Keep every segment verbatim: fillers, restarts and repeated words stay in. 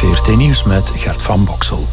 V R T Nieuws met Gert van Boksel.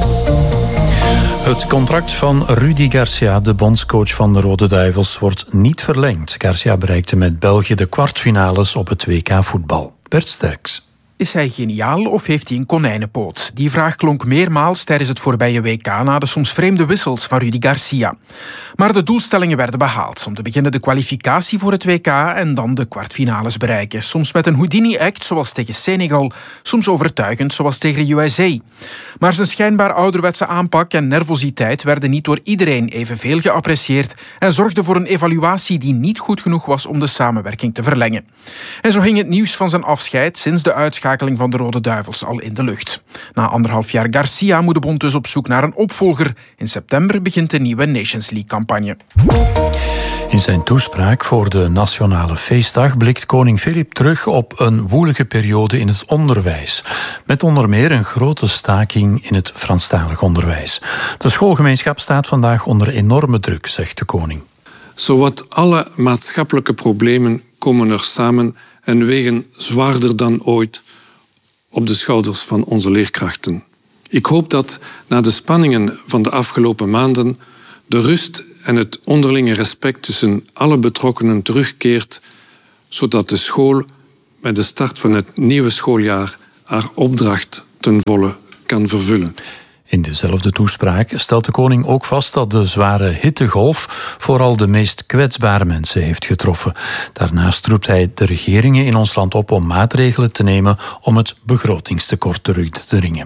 Het contract van Rudi Garcia, de bondscoach van de Rode Duivels, wordt niet verlengd. Garcia bereikte met België de kwartfinales op het W K voetbal. Bert Sterks. Is hij geniaal of heeft hij een konijnenpoot? Die vraag klonk meermaals tijdens het voorbije W K na de soms vreemde wissels van Rudi Garcia. Maar de doelstellingen werden behaald. Om te beginnen de kwalificatie voor het W K en dan de kwartfinales bereiken. Soms met een Houdini-act zoals tegen Senegal, soms overtuigend zoals tegen U S A. Maar zijn schijnbaar ouderwetse aanpak en nervositeit werden niet door iedereen evenveel geapprecieerd en zorgden voor een evaluatie die niet goed genoeg was om de samenwerking te verlengen. En zo hing het nieuws van zijn afscheid sinds de uitschakeling van de Rode Duivels al in de lucht. Na anderhalf jaar Garcia moet de bond dus op zoek naar een opvolger. In september begint de nieuwe Nations League-campagne. In zijn toespraak voor de Nationale Feestdag blikt koning Filip terug op een woelige periode in het onderwijs. Met onder meer een grote staking in het Franstalig onderwijs. De schoolgemeenschap staat vandaag onder enorme druk, zegt de koning. Zowat alle maatschappelijke problemen komen er samen en wegen zwaarder dan ooit op de schouders van onze leerkrachten. Ik hoop dat na de spanningen van de afgelopen maanden de rust en het onderlinge respect tussen alle betrokkenen terugkeert, zodat de school bij de start van het nieuwe schooljaar haar opdracht ten volle kan vervullen. In dezelfde toespraak stelt de koning ook vast dat de zware hittegolf vooral de meest kwetsbare mensen heeft getroffen. Daarnaast roept hij de regeringen in ons land op om maatregelen te nemen om het begrotingstekort terug te dringen.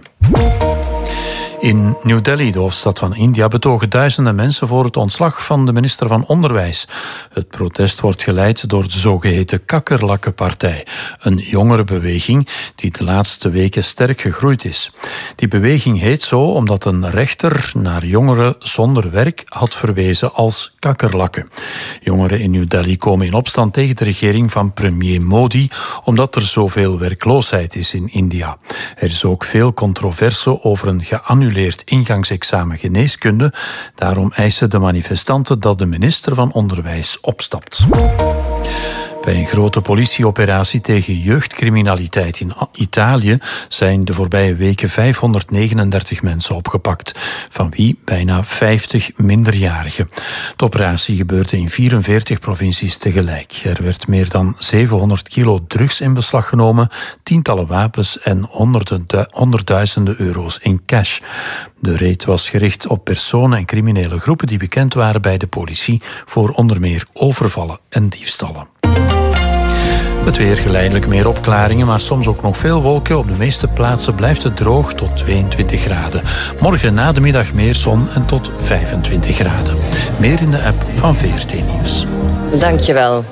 In New Delhi, de hoofdstad van India, betogen duizenden mensen voor het ontslag van de minister van Onderwijs. Het protest wordt geleid door de zogeheten Kakkerlakkenpartij, een jongerenbeweging die de laatste weken sterk gegroeid is. Die beweging heet zo omdat een rechter naar jongeren zonder werk had verwezen als kakkerlakken. Jongeren in New Delhi komen in opstand tegen de regering van premier Modi, omdat er zoveel werkloosheid is in India. Er is ook veel controverse over een geannuleerd ingangsexamen geneeskunde. Daarom eisen de manifestanten dat de minister van Onderwijs opstapt. Bij een grote politieoperatie tegen jeugdcriminaliteit in Italië zijn de voorbije weken vijfhonderdnegenendertig mensen opgepakt, van wie bijna vijftig minderjarigen. De operatie gebeurde in vierenveertig provincies tegelijk. Er werd meer dan zevenhonderd kilo drugs in beslag genomen, tientallen wapens en honderden, honderdduizenden euro's in cash. De raid was gericht op personen en criminele groepen die bekend waren bij de politie voor onder meer overvallen en diefstallen. Het weer, geleidelijk meer opklaringen, maar soms ook nog veel wolken. Op de meeste plaatsen blijft het droog tot tweeëntwintig graden. Morgen na de middag meer zon en tot vijfentwintig graden. Meer in de app van V R T Nieuws. Dankjewel.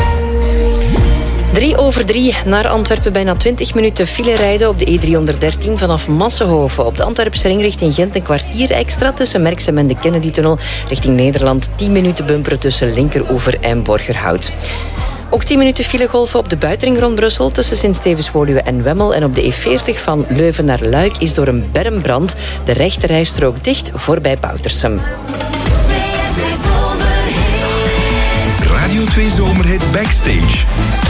Drie over drie naar Antwerpen, bijna twintig minuten file rijden op de E driehonderddertien vanaf Massenhoven. Op de Antwerpse ring richting Gent een kwartier extra tussen Merksem en de Kennedy-tunnel. Richting Nederland tien minuten bumperen tussen Linkeroever en Borgerhout. Ook tien minuten filegolven op de buitenring rond Brussel tussen Sint-Stevens-Woluwe en Wemmel. En op de E veertig van Leuven naar Luik is door een bermbrand de rechterrijstrook dicht voorbij Boutersum. Radio twee Zomerhit Backstage.